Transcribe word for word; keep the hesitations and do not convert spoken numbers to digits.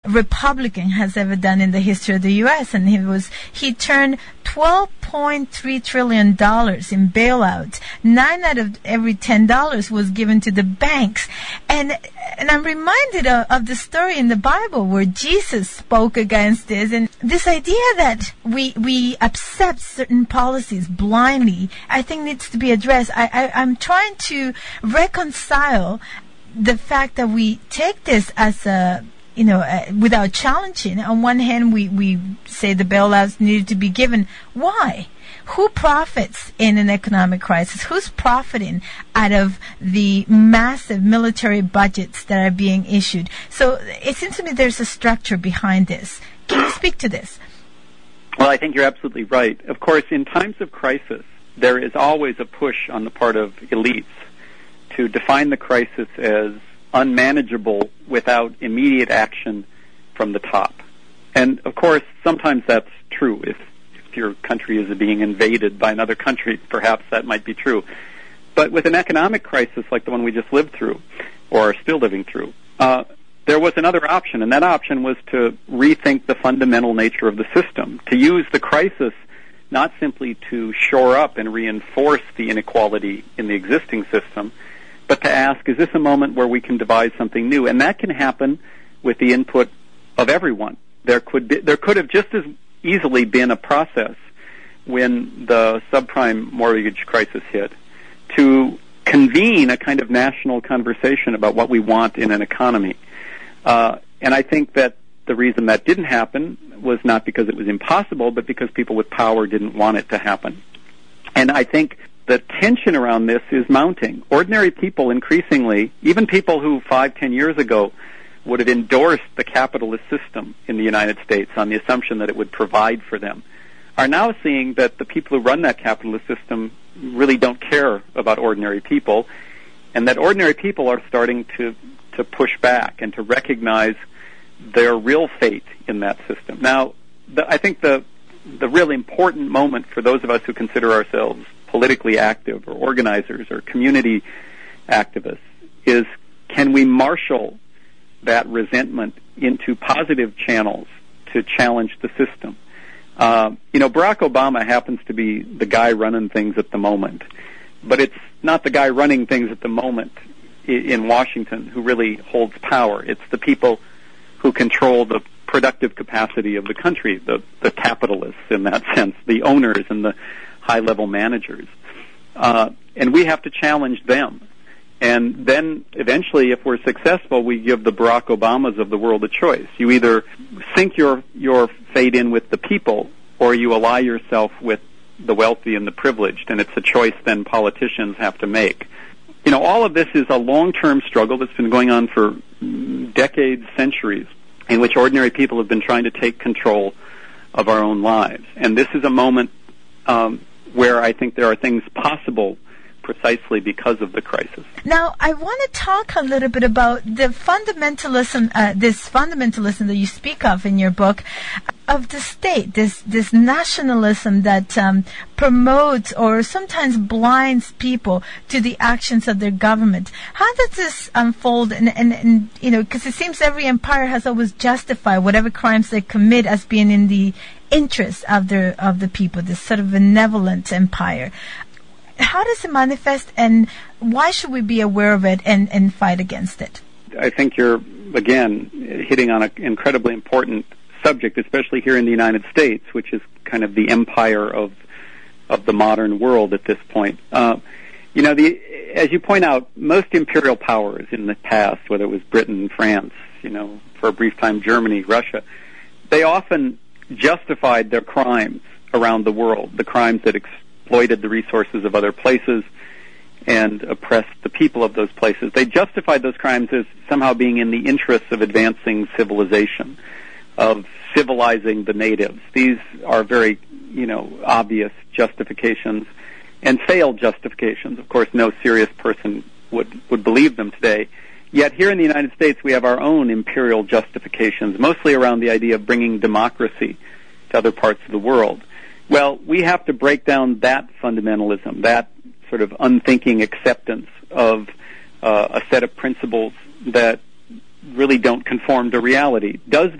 Republican has ever done in the history of the U S And he was he turned twelve point three trillion dollars in bailouts. Nine out of every ten dollars was given to the banks. And and I'm reminded of, of the story in the Bible where Jesus spoke against this. And this idea that we we accept certain policies blindly, I think needs to be addressed. I, I, I'm trying to reconcile the fact that we take this as a you know, uh, without challenging. On one hand, we, we say the bailouts needed to be given. Why? Who profits in an economic crisis? Who's profiting out of the massive military budgets that are being issued? So it seems to me there's a structure behind this. Can you speak to this? Well, I think you're absolutely right. Of course, in times of crisis, there is always a push on the part of elites to define the crisis as unmanageable without immediate action from the top. And, of course, sometimes that's true. If, if your country is being invaded by another country, perhaps that might be true. But with an economic crisis like the one we just lived through, or are still living through, uh, there was another option, and that option was to rethink the fundamental nature of the system, to use the crisis not simply to shore up and reinforce the inequality in the existing system, but to ask, is this a moment where we can devise something new? And that can happen with the input of everyone. There could be, there could have just as easily been a process when the subprime mortgage crisis hit to convene a kind of national conversation about what we want in an economy. Uh, and I think that the reason that didn't happen was not because it was impossible, but because people with power didn't want it to happen. And I think the tension around this is mounting. Ordinary people increasingly, even people who five, ten years ago would have endorsed the capitalist system in the United States on the assumption that it would provide for them, are now seeing that the people who run that capitalist system really don't care about ordinary people, and that ordinary people are starting to, to push back and to recognize their real fate in that system. Now, the, I think the the really important moment for those of us who consider ourselves politically active or organizers or community activists is, can we marshal that resentment into positive channels to challenge the system? Uh, you know, Barack Obama happens to be the guy running things at the moment, but it's not the guy running things at the moment in Washington who really holds power. It's the people who control the productive capacity of the country, the, the capitalists in that sense, the owners and the high-level managers. Uh, and we have to challenge them. And then eventually, if we're successful, we give the Barack Obamas of the world a choice. You either sink your, your fate in with the people, or you ally yourself with the wealthy and the privileged. And it's a choice then politicians have to make. You know, all of this is a long-term struggle that's been going on for decades, centuries, in which ordinary people have been trying to take control of our own lives. And this is a moment um, where I think there are things possible precisely because of the crisis. Now, I want to talk a little bit about the fundamentalism, uh, this fundamentalism that you speak of in your book, of the state, this this nationalism that um, promotes or sometimes blinds people to the actions of their government. How does this unfold? And, and, and you know, because it seems every empire has always justified whatever crimes they commit as being in the interest of the of the people. This sort of benevolent empire. How does it manifest, and why should we be aware of it and, and fight against it? I think you're, again, hitting on an incredibly important subject, especially here in the United States, which is kind of the empire of of the modern world at this point. Uh, you know, the, as you point out, most imperial powers in the past, whether it was Britain, France, you know, for a brief time Germany, Russia, they often justified their crimes around the world, the crimes that ex- exploited the resources of other places and oppressed the people of those places. They justified those crimes as somehow being in the interests of advancing civilization, of civilizing the natives. These are very, you know, obvious justifications and failed justifications. Of course, no serious person would, would believe them today. Yet here in the United States, we have our own imperial justifications, mostly around the idea of bringing democracy to other parts of the world. Well, we have to break down that fundamentalism, that sort of unthinking acceptance of uh, a set of principles that really don't conform to reality. Does